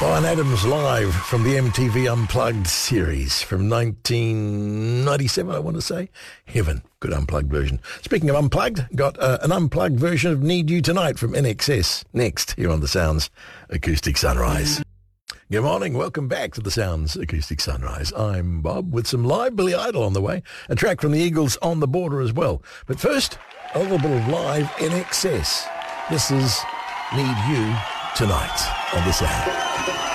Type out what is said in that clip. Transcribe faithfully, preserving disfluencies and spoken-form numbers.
Bryan Adams live from the M T V Unplugged series from nineteen ninety-seven, I want to say. Heaven. Good unplugged version. Speaking of unplugged, got uh, an unplugged version of Need You Tonight from N X S next here on the Sounds Acoustic Sunrise. Good morning. Welcome back to the Sounds Acoustic Sunrise. I'm Bob with some live Billy Idol on the way. A track from the Eagles On the Border as well. But first, a little bit of live N X S. This is Need You Tonight on the Sound.